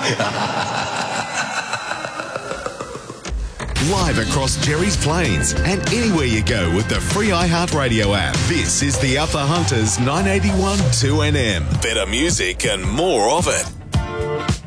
Live across Jerry's Plains and anywhere you go with the free iHeartRadio app. This is the Upper Hunters 981 2NM. Better music and more of it.